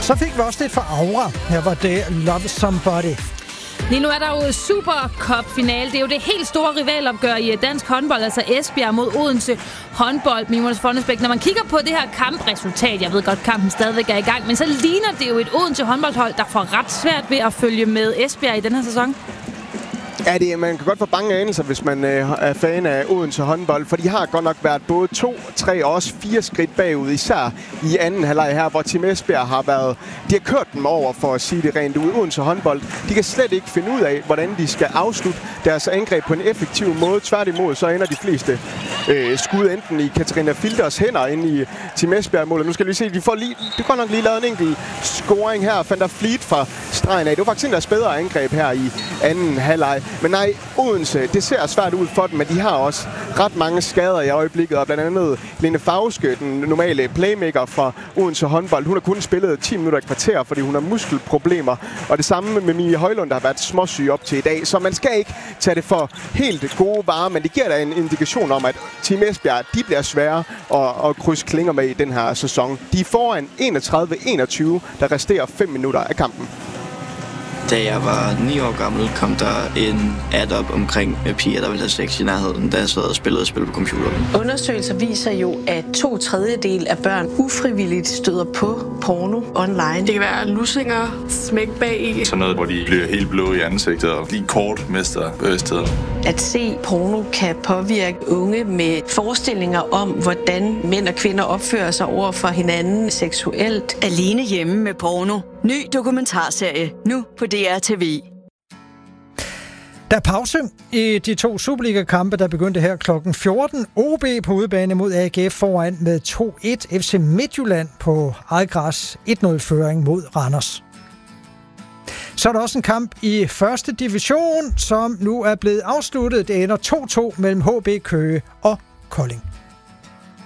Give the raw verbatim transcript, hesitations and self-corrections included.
Så fik vi også lidt for Aura. Her var det Love Somebody. Lige nu er der jo Super Cup-finale. Det er jo det helt store rivalopgør i dansk håndbold, altså Esbjerg mod Odense håndbold med Jonas Fonnesbæk. Når man kigger på det her kampresultat, jeg ved godt, kampen stadigvæk er i gang, men så ligner det jo et Odense håndboldhold, der får ret svært ved at følge med Esbjerg i den her sæson. Ja, det, man kan godt få bange anelser, hvis man øh, er fan af Odense håndbold, for de har godt nok været både to, tre og også fire skridt bagud, især i anden halvleg her, hvor Team Esbjerg har været... De har kørt dem over, for at sige det rent ud. Odense håndbold, de kan slet ikke finde ud af, hvordan de skal afslutte deres angreb på en effektiv måde. Tværtimod, så ender de fleste øh, skud enten i Katarina Filders hænder inde i Team Esbjerg-målet. Nu skal vi se, de får lige... De kan nok lige lavet en enkelt scoring her. Fandt der Fleet fra stregen af. Det var faktisk en deres bedre angreb her i anden halvleg. Men nej, Odense, det ser svært ud for dem, men de har også ret mange skader i øjeblikket, og blandt andet Lene Fauske, den normale playmaker fra Odense håndbold. Hun har kun spillet ti minutter i kvarter, fordi hun har muskelproblemer, og det samme med Mie Højlund, der har været småsyg op til i dag. Så man skal ikke tage det for helt gode varer, men det giver da en indikation om, at Team Esbjerg, de bliver svære at, at krydse klinger med i den her sæson. De er foran enogtredive enogtyve, der resterer fem minutter af kampen. Da jeg var ni år gammel, kom der en ad-up omkring piger, der ville have sex i nærheden, da jeg sad og spillede og spillede på computeren. Undersøgelser viser jo, at to tredjedel af børn ufrivilligt støder på porno online. Det kan være lussinger, smæk bag i. Sådan noget, hvor de bliver helt blå i ansigtet og lige kort mister bevidstheden. At se porno kan påvirke unge med forestillinger om, hvordan mænd og kvinder opfører sig over for hinanden seksuelt. Alene hjemme med porno. Ny dokumentarserie nu på D R T V. Der er pause i de to Superliga-kampe, der begyndte her klokken fjorten. O B på udebane mod A G F foran med to et. F C Midtjylland på eget græs et nul-føring mod Randers. Så er der også en kamp i første division, som nu er blevet afsluttet. Det ender to to mellem H B Køge og Kolding.